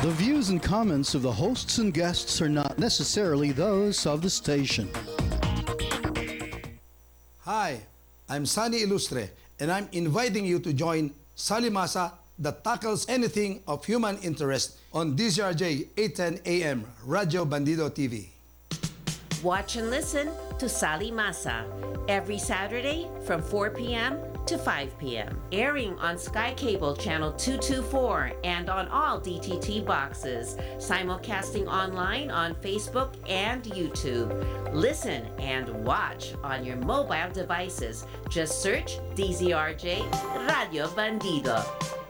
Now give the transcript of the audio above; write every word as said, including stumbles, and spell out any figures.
The views and comments of the hosts and guests are not necessarily those of the station. Hi, I'm Sunny Ilustre, and I'm inviting you to join Salimasa that tackles anything of human interest on D Z R J eight ten A M, Radio Bandido T V. Watch and listen to Sali Masa every Saturday from four p m to five p m Airing on Sky Cable Channel two twenty-four and on all D T T boxes. Simulcasting online on Facebook and YouTube. Listen and watch on your mobile devices. Just search D Z R J Radio Bandido.